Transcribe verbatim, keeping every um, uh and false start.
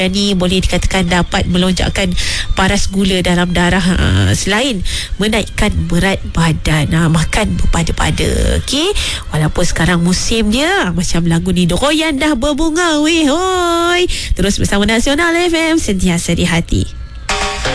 ni boleh dikatakan dapat melonjakkan paras gula dalam darah, ha, selain menaikkan berat badan. Ha, makan berpada-pada, okey. Walaupun sekarang musim dia macam lagu ni, doyan dah berbunga weh hoi. Terus bersama Nasional F M, sentiasa di hati.